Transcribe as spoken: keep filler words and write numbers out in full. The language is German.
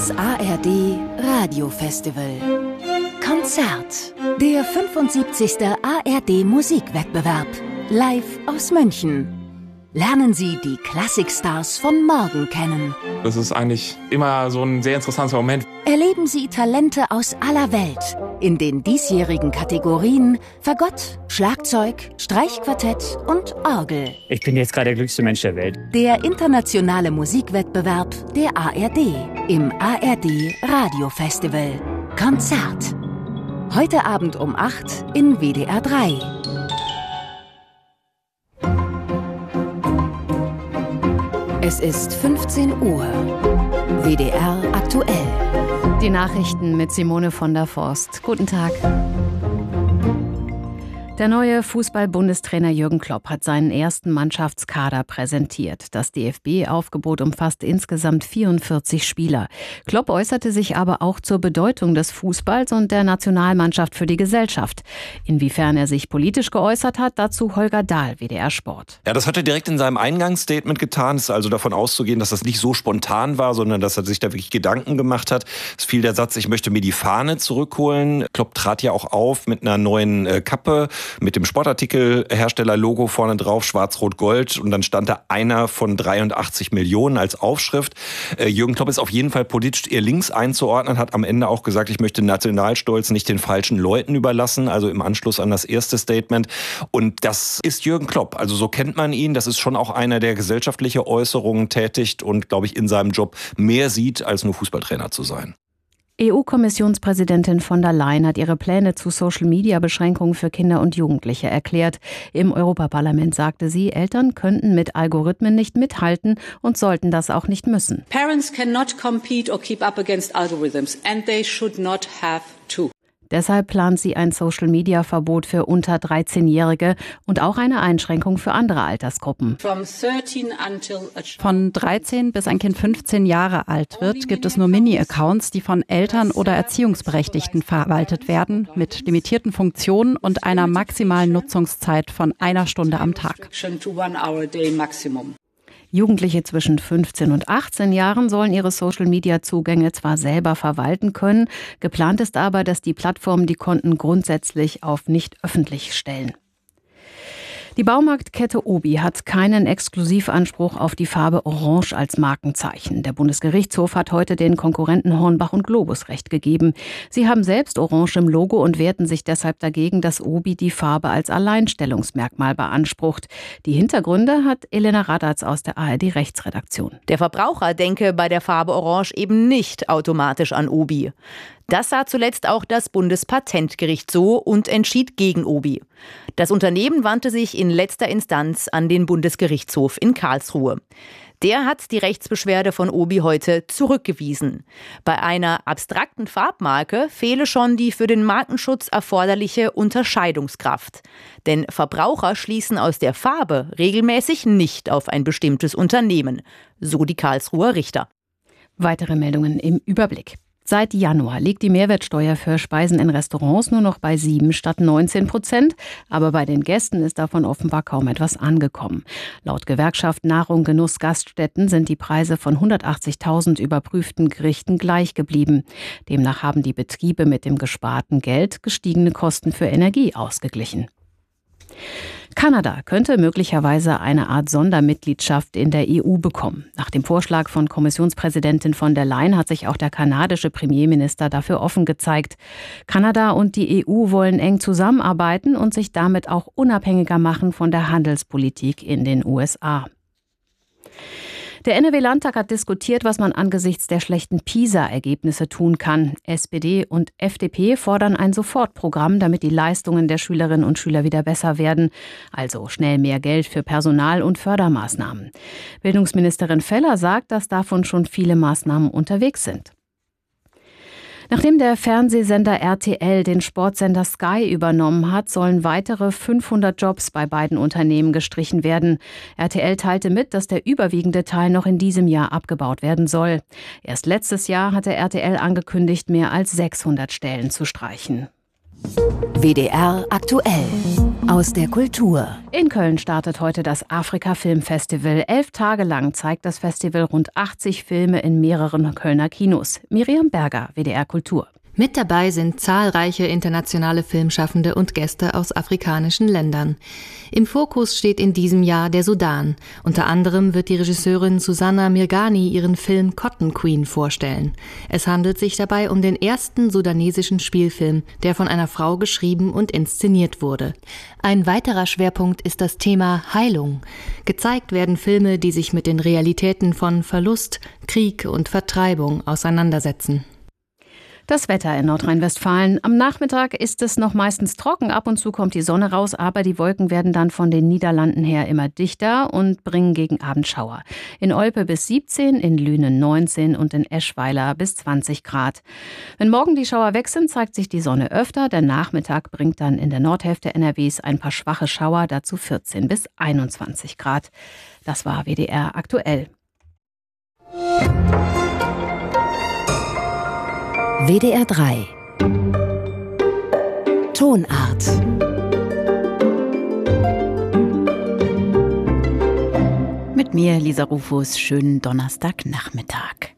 Das A R D Radiofestival. Konzert. Der fünfundsiebzigste A R D Musikwettbewerb. Live aus München. Lernen Sie die Klassikstars von morgen kennen. Das ist eigentlich immer so ein sehr interessanter Moment. Erleben Sie Talente aus aller Welt in den diesjährigen Kategorien Fagott, Schlagzeug, Streichquartett und Orgel. Ich bin jetzt gerade der glücklichste Mensch der Welt. Der internationale Musikwettbewerb der A R D im A R D Radiofestival. Konzert. Heute Abend um acht in W D R drei. Es ist fünfzehn Uhr. W D R aktuell. Die Nachrichten mit Simone von der Forst. Guten Tag. Der neue Fußball-Bundestrainer Jürgen Klopp hat seinen ersten Mannschaftskader präsentiert. Das D F B-Aufgebot umfasst insgesamt vierundvierzig Spieler. Klopp äußerte sich aber auch zur Bedeutung des Fußballs und der Nationalmannschaft für die Gesellschaft. Inwiefern er sich politisch geäußert hat, dazu Holger Dahl, W D R Sport. Ja, das hat er direkt in seinem Eingangsstatement getan. Es ist also davon auszugehen, dass das nicht so spontan war, sondern dass er sich da wirklich Gedanken gemacht hat. Es fiel der Satz, ich möchte mir die Fahne zurückholen. Klopp trat ja auch auf mit einer neuen äh, Kappe, mit dem Sportartikelhersteller-Logo vorne drauf, schwarz-rot-gold. Und dann stand da einer von dreiundachtzig Millionen als Aufschrift. Äh, Jürgen Klopp ist auf jeden Fall politisch eher links einzuordnen, hat am Ende auch gesagt, ich möchte Nationalstolz nicht den falschen Leuten überlassen, also im Anschluss an das erste Statement. Und das ist Jürgen Klopp. Also so kennt man ihn. Das ist schon auch einer, der gesellschaftliche Äußerungen tätigt und, glaube ich, in seinem Job mehr sieht, als nur Fußballtrainer zu sein. E U-Kommissionspräsidentin von der Leyen hat ihre Pläne zu Social-Media-Beschränkungen für Kinder und Jugendliche erklärt. Im Europaparlament sagte sie, Eltern könnten mit Algorithmen nicht mithalten und sollten das auch nicht müssen. Parents cannot compete or keep up against algorithms and they should not have to. Deshalb plant sie ein Social-Media-Verbot für unter dreizehnjährige und auch eine Einschränkung für andere Altersgruppen. Von dreizehn bis ein Kind fünfzehn Jahre alt wird, gibt es nur Mini-Accounts, die von Eltern oder Erziehungsberechtigten verwaltet werden, mit limitierten Funktionen und einer maximalen Nutzungszeit von einer Stunde am Tag. Jugendliche zwischen fünfzehn und achtzehn Jahren sollen ihre Social-Media-Zugänge zwar selber verwalten können, geplant ist aber, dass die Plattformen die Konten grundsätzlich auf nicht öffentlich stellen. Die Baumarktkette Obi hat keinen Exklusivanspruch auf die Farbe Orange als Markenzeichen. Der Bundesgerichtshof hat heute den Konkurrenten Hornbach und Globus Recht gegeben. Sie haben selbst Orange im Logo und wehrten sich deshalb dagegen, dass Obi die Farbe als Alleinstellungsmerkmal beansprucht. Die Hintergründe hat Elena Radatz aus der A R D Rechtsredaktion. Der Verbraucher denke bei der Farbe Orange eben nicht automatisch an Obi. Das sah zuletzt auch das Bundespatentgericht so und entschied gegen Obi. Das Unternehmen wandte sich in letzter Instanz an den Bundesgerichtshof in Karlsruhe. Der hat die Rechtsbeschwerde von Obi heute zurückgewiesen. Bei einer abstrakten Farbmarke fehle schon die für den Markenschutz erforderliche Unterscheidungskraft. Denn Verbraucher schließen aus der Farbe regelmäßig nicht auf ein bestimmtes Unternehmen, so die Karlsruher Richter. Weitere Meldungen im Überblick. Seit Januar liegt die Mehrwertsteuer für Speisen in Restaurants nur noch bei sieben statt neunzehn Prozent. Aber bei den Gästen ist davon offenbar kaum etwas angekommen. Laut Gewerkschaft Nahrung, Genuss, Gaststätten sind die Preise von hundertachtzigtausend überprüften Gerichten gleich geblieben. Demnach haben die Betriebe mit dem gesparten Geld gestiegene Kosten für Energie ausgeglichen. Kanada könnte möglicherweise eine Art Sondermitgliedschaft in der E U bekommen. Nach dem Vorschlag von Kommissionspräsidentin von der Leyen hat sich auch der kanadische Premierminister dafür offen gezeigt. Kanada und die E U wollen eng zusammenarbeiten und sich damit auch unabhängiger machen von der Handelspolitik in den U S A. Der N R W-Landtag hat diskutiert, was man angesichts der schlechten PISA-Ergebnisse tun kann. S P D und F D P fordern ein Sofortprogramm, damit die Leistungen der Schülerinnen und Schüler wieder besser werden. Also schnell mehr Geld für Personal und Fördermaßnahmen. Bildungsministerin Feller sagt, dass davon schon viele Maßnahmen unterwegs sind. Nachdem der Fernsehsender R T L den Sportsender Sky übernommen hat, sollen weitere fünfhundert Jobs bei beiden Unternehmen gestrichen werden. R T L teilte mit, dass der überwiegende Teil noch in diesem Jahr abgebaut werden soll. Erst letztes Jahr hatte R T L angekündigt, mehr als sechshundert Stellen zu streichen. W D R aktuell. aus der Kultur. In Köln startet heute das Afrika Film Festival. Elf Tage lang zeigt das Festival rund achtzig Filme in mehreren Kölner Kinos. Miriam Berger, W D R Kultur. Mit dabei sind zahlreiche internationale Filmschaffende und Gäste aus afrikanischen Ländern. Im Fokus steht in diesem Jahr der Sudan. Unter anderem wird die Regisseurin Susanna Mirghani ihren Film Cotton Queen vorstellen. Es handelt sich dabei um den ersten sudanesischen Spielfilm, der von einer Frau geschrieben und inszeniert wurde. Ein weiterer Schwerpunkt ist das Thema Heilung. Gezeigt werden Filme, die sich mit den Realitäten von Verlust, Krieg und Vertreibung auseinandersetzen. Das Wetter in Nordrhein-Westfalen. Am Nachmittag ist es noch meistens trocken. Ab und zu kommt die Sonne raus, aber die Wolken werden dann von den Niederlanden her immer dichter und bringen gegen Abend Schauer. In Olpe bis siebzehn, in Lünen neunzehn und in Eschweiler bis zwanzig Grad. Wenn morgen die Schauer weg sind, zeigt sich die Sonne öfter. Der Nachmittag bringt dann in der Nordhälfte N R Ws ein paar schwache Schauer, dazu vierzehn bis einundzwanzig Grad. Das war W D R aktuell. W D R drei Tonart. Mit mir, Lisa Rufus, schönen Donnerstagnachmittag.